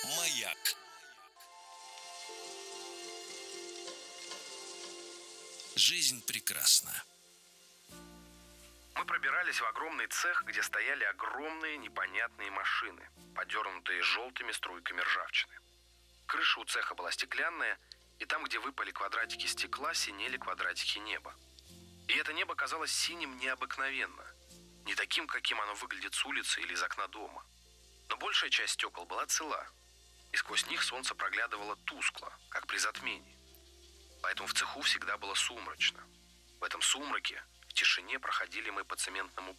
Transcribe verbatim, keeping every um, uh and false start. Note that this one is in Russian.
Маяк. Жизнь прекрасна. Мы пробирались в огромный цех, где стояли огромные непонятные машины, подернутые желтыми струйками ржавчины. Крыша у цеха была стеклянная, и там, где выпали квадратики стекла, синели квадратики неба. И это небо казалось синим необыкновенно, не таким, каким оно выглядит с улицы или из окна дома. Но большая часть стекол была цела, и сквозь них солнце проглядывало тускло, как при затмении. Поэтому в цеху всегда было сумрачно. В этом сумраке, в тишине проходили мы по цементному